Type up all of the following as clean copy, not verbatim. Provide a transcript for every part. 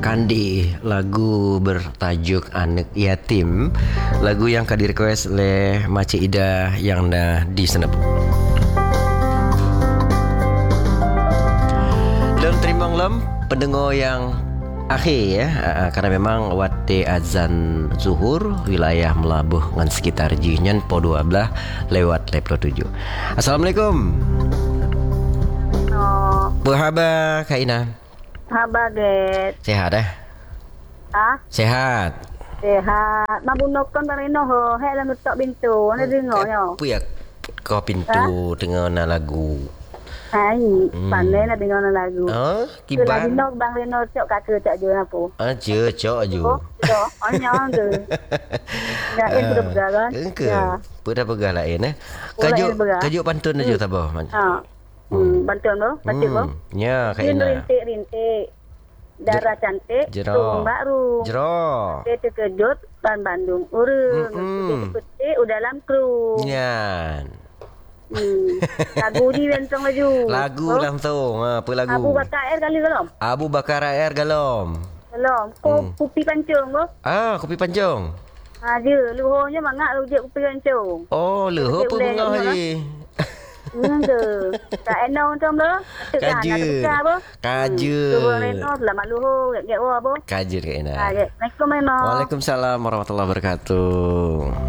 Kandi, lagu bertajuk Anak Yatim. Lagu yang di request oleh Makcik Ida yang dah di Senep. Dan terima kasih pendengar yang akhir ya, karena memang waktu azan zuhur wilayah Melabuh dengan sekitar jinyan po 12 lewat 57. Assalamualaikum. Apa khabar Kak Ina? Khabar get. Sehat eh? Sehat. Sehat. Mabunokon barino ho, he la nutok pintu, ana dengar yo. Apa ya kau pintu dengar lagu? Hai, pandai nak dengar lagu. Kiban. Lagi nok bang reno cok kaka cak je apa? Cok aju. Cok, anyang ke. Ya, itu dah berjalan. Ke. Pada pegang lain eh. Kajuk pantun aja tak apa. Bantuan lo, batik lo. Ya, Kak Ina. Rintik. Darah cantik, Jero. Baru. Jero. Kita terkejut, Ban Bandung urung. Putih udah dalam kru. Nyan. Lagu di bentong laju. Lagu langsung. Apa lagu? Abu Bakar Air kali galom. Abu Bakar Air galom. Kopi pancung lo. Kopi pancung. Dia luhurnya mangak rujak kopi pancung. Oh, luhur apa bunga haji? Tak enak macam tu. Kaja. Luhur reno lah mak luhur get apa? Kaja Kak Ina. Assalamualaikum Eno. Waalaikumsalam warahmatullahi wabarakatuh.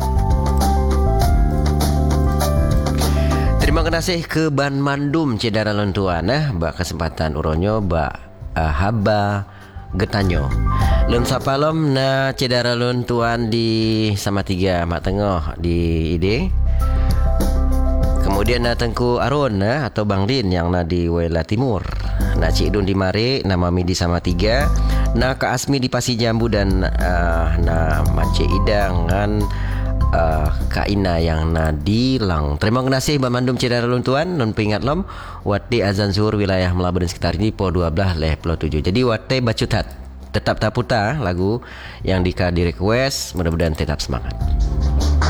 Terima kasih ke Ban Mandum Cedara Lontuan bak kesempatan uronyo bak haba getanyo. Lun sapalom na Cedara Lontuan di sama tiga mak tengah di ide. Kemudian na Tengku Arun atau Bang Din yang na di Wela Timur. Na Cik Dun di Mari, na Mami di sama tiga. Na Kak Asmi di Pasir Jambu dan na Makcik Ida dengan Kak Ina yang nadilang. Terima kasih Bang Mandum Cedara Luntuan. Non pingat lom wati azan zuhur wilayah Melabur dan sekitar ini po 12 leh 7. Jadi wati bacutat tetap taputa lagu yang di request, mudah-mudahan tetap semangat.